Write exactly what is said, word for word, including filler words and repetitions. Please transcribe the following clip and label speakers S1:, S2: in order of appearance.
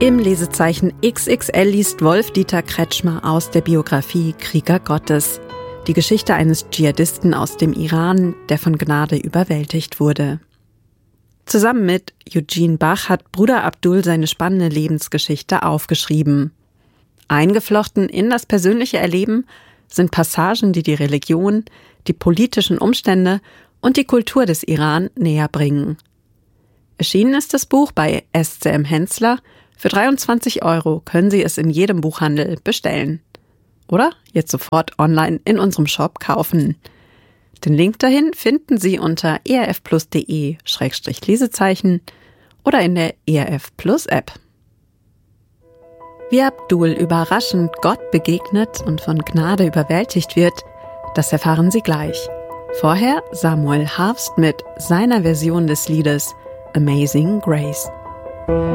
S1: Im Lesezeichen X X L liest Wolf-Dieter Kretschmer aus der Biografie Krieger Gottes. Die Geschichte eines Dschihadisten aus dem Iran, der von Gnade überwältigt wurde. Zusammen mit Eugene Bach hat Bruder Abdul seine spannende Lebensgeschichte aufgeschrieben. Eingeflochten in das persönliche Erleben sind Passagen, die die Religion, die politischen Umstände und die Kultur des Iran näher bringen. Erschienen ist das Buch bei S C M Hensler. Für dreiundzwanzig Euro können Sie es in jedem Buchhandel bestellen. Oder jetzt sofort online in unserem Shop kaufen. Den Link dahin finden Sie unter erfplus.de Schrägstrich Lesezeichen oder in der E R F Plus App. Wie Abdul überraschend Gott begegnet und von Gnade überwältigt wird, das erfahren Sie gleich. Vorher Samuel Harfst mit seiner Version des Liedes Amazing Grace.